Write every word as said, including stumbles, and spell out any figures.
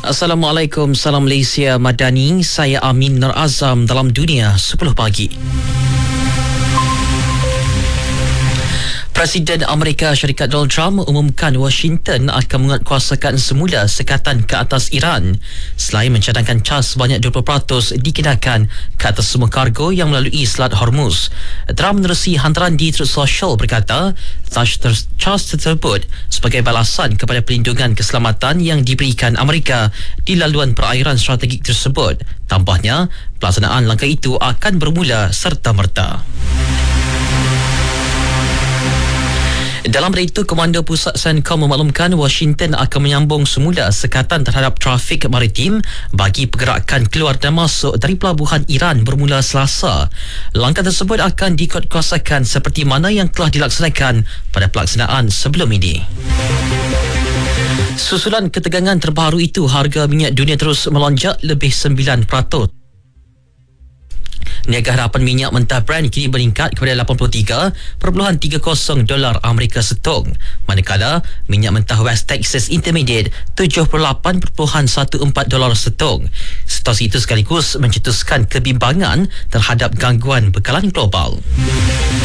Assalamualaikum, salam Malaysia Madani. Saya Amin Nur Azam dalam Dunia sepuluh pagi. Presiden Amerika Syarikat Donald Trump umumkan Washington akan menguatkuasakan semula sekatan ke atas Iran selain mencadangkan cas sebanyak dua puluh peratus dikenakan ke atas semua kargo yang melalui Selat Hormuz. Trump menerusi hantaran di Truth Social berkata cas tersebut sebagai balasan kepada perlindungan keselamatan yang diberikan Amerika di laluan perairan strategik tersebut. Tambahnya, pelaksanaan langkah itu akan bermula serta-merta. Dalam pada itu, Komando Pusat CENTCOM memaklumkan Washington akan menyambung semula sekatan terhadap trafik maritim bagi pergerakan keluar dan masuk dari pelabuhan Iran bermula Selasa. Langkah tersebut akan dikuatkuasakan seperti mana yang telah dilaksanakan pada pelaksanaan sebelum ini. Susulan ketegangan terbaru itu, harga minyak dunia terus melonjak lebih sembilan peratus. Niaga harapan minyak mentah Brent kini meningkat kepada lapan puluh tiga perpuluhan tiga kosong dolar Amerika setung, manakala minyak mentah West Texas Intermediate tujuh puluh lapan perpuluhan empat belas dolar setung. Situasi itu sekaligus mencetuskan kebimbangan terhadap gangguan bekalan global.